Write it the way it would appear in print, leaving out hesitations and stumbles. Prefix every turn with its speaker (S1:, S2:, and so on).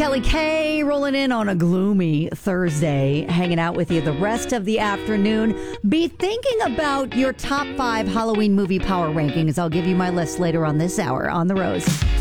S1: Kelly K rolling in on a gloomy Thursday, hanging out with you the rest of the afternoon. Be thinking about your top 5 Halloween movie power rankings. I'll give you my list later on this hour on The Rose.